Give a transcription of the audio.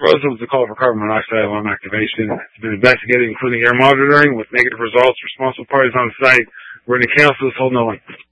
explosive was a call for carbon monoxide alarm activation. It's been investigated, including air monitoring, with negative results. Responsible parties on site were in the council, holding no